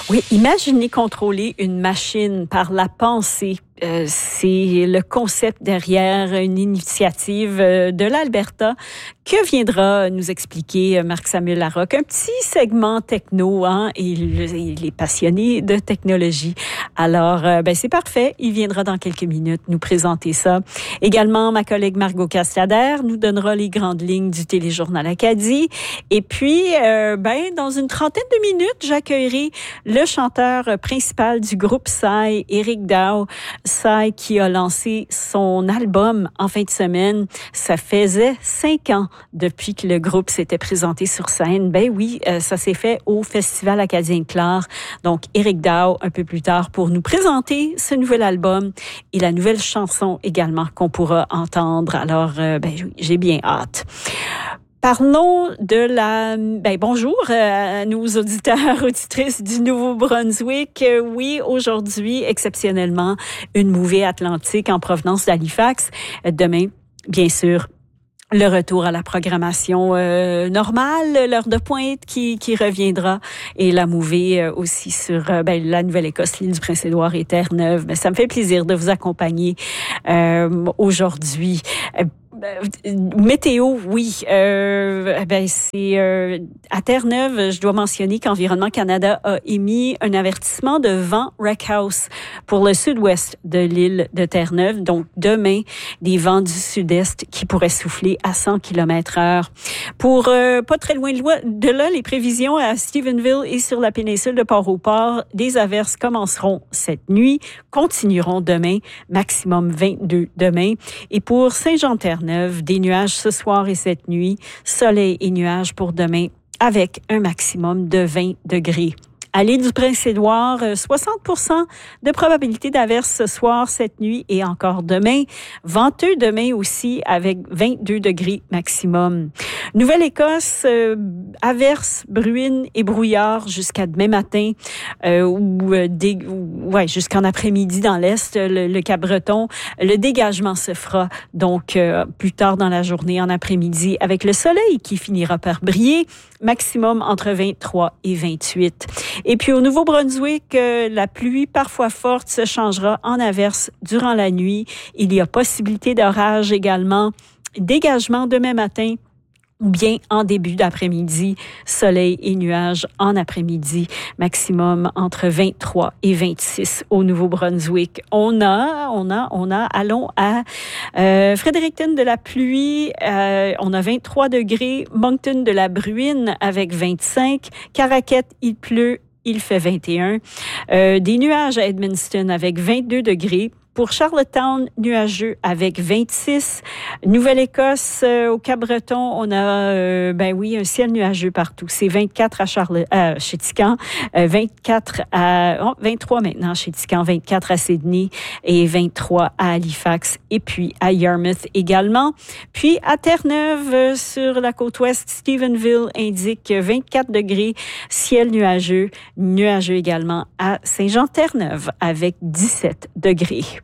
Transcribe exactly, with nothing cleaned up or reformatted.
Oui, imaginez contrôler une machine par la pensée. Euh, c'est le concept derrière une initiative euh, de l'Alberta que viendra nous expliquer euh, Marc-Samuel Larocque. Un petit segment techno, hein, et il, il est passionné de technologie. Alors, euh, ben c'est parfait. Il viendra dans quelques minutes nous présenter ça. Également, ma collègue Margot Cassader nous donnera les grandes lignes du téléjournal Acadie. Et puis, euh, ben dans une trentaine de minutes, j'accueillerai le chanteur principal du groupe Psy, Éric Dow. Psy qui a lancé son album en fin de semaine. Ça faisait cinq ans depuis que le groupe s'était présenté sur scène. Ben oui, euh, ça s'est fait au Festival Acadien Clare. Donc, Éric Dow, un peu plus tard, pour nous présenter ce nouvel album et la nouvelle chanson également qu'on pourra entendre. Alors, euh, ben oui, j'ai bien hâte. Parlons de la... Ben, bonjour à nos auditeurs, auditrices du Nouveau-Brunswick. Oui, aujourd'hui, exceptionnellement, une mouvée atlantique en provenance d'Halifax. Demain, bien sûr, le retour à la programmation euh, normale, l'heure de pointe qui, qui reviendra et la mouvée euh, aussi sur euh, ben, la Nouvelle-Écosse, l'île du Prince-Édouard et Terre-Neuve. Ben, ça me fait plaisir de vous accompagner euh, aujourd'hui. Euh, Météo, oui. Euh, ben c'est euh, à Terre-Neuve, je dois mentionner qu'Environnement Canada a émis un avertissement de vent Wreckhouse pour le sud-ouest de l'île de Terre-Neuve. Donc, demain, des vents du sud-est qui pourraient souffler à cent kilomètres heure. Pour euh, pas très loin de là, les prévisions à Stephenville et sur la péninsule de Port-au-Port, des averses commenceront cette nuit, continueront demain, maximum vingt-deux demain. Et pour Saint-Jean-Terre-Neuve, des nuages ce soir et cette nuit, soleil et nuages pour demain avec un maximum de vingt degrés. À l'île du Prince-Édouard, soixante pour cent de probabilité d'averse ce soir, cette nuit et encore demain. Venteux demain aussi avec vingt-deux degrés maximum. Nouvelle-Écosse, euh, averse, bruine et brouillard jusqu'à demain matin euh, ou euh, dé, ouais, jusqu'en après-midi dans l'Est, le, le Cap-Breton. Le dégagement se fera donc euh, plus tard dans la journée, en après-midi, avec le soleil qui finira par briller, maximum entre vingt-trois et vingt-huit. Et puis au Nouveau-Brunswick, euh, la pluie parfois forte se changera en averse durant la nuit. Il y a possibilité d'orage également. Dégagement demain matin ou bien en début d'après-midi, soleil et nuages en après-midi, maximum entre vingt-trois et vingt-six au Nouveau-Brunswick. On a, on a, on a, allons à euh, Fredericton de la pluie, euh, on a vingt-trois degrés, Moncton de la bruine avec vingt-cinq, Caraquette, il pleut, il fait vingt et un, euh, des nuages à Edmundston avec vingt-deux degrés. Pour Charlottetown, nuageux avec vingt-six. Nouvelle-Écosse, euh, au Cap-Breton, on a, euh, ben oui, un ciel nuageux partout. C'est vingt-quatre à Charlotte, euh, chez Tican, euh, vingt-quatre à, oh, vingt-trois maintenant chez Tican, vingt-quatre à Sydney et vingt-trois à Halifax et puis à Yarmouth également. Puis à Terre-Neuve, euh, sur la côte ouest, Stephenville indique vingt-quatre degrés, ciel nuageux, nuageux également à Saint-Jean-Terre-Neuve avec dix-sept degrés.